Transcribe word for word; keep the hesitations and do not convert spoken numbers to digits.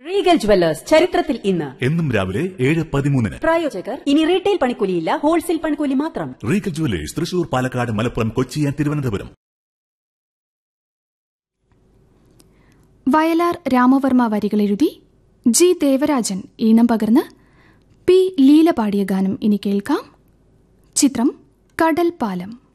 Regal jewellers ചരിത്രത്തിൽ ഇന്ന് എന്നും രാവിലെ ഏഴ് പതിമൂന്നിന്. പ്രായോജകർ ഇനി റീറ്റെയിൽ പണിക്കൂലിയില്ല, ഹോൾസെയിൽ പണിക്കൂലി മാത്രം. Regal jewellers Thrissur, Palakkad, Malappuram, Kochi and Thiruvananthapuram. Vayalar Ramavarma വരികളെഴുതി G Devarajan ഈണം പകർന്ന് പി ലീല പാടിയ ഗാനം ഇനി കേൾക്കാം. ചിത്രം കടൽ പാലം.